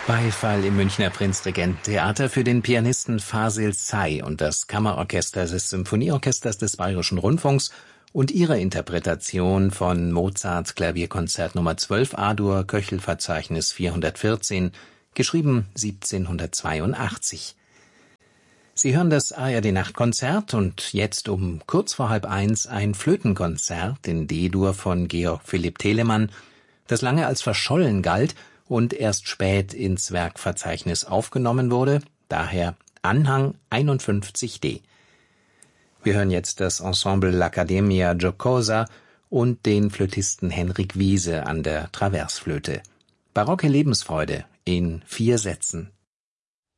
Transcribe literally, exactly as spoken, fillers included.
Beifall im Münchner Prinzregententheater für den Pianisten Fasil Say und das Kammerorchester des Symphonieorchesters des Bayerischen Rundfunks und ihre Interpretation von Mozarts Klavierkonzert Nummer zwölf A-Dur, Köchelverzeichnis vierhundertvierzehn, geschrieben siebzehnhundertzweiundachtzig. Sie hören das A R D-Nachtkonzert und jetzt um kurz vor halb eins ein Flötenkonzert in D-Dur von Georg Philipp Telemann, das lange als verschollen galt und erst spät ins Werkverzeichnis aufgenommen wurde, daher Anhang einundfünfzig d. Wir hören jetzt das Ensemble L'Accademia Giocosa und den Flötisten Henrik Wiese an der Traversflöte. Barocke Lebensfreude in vier Sätzen.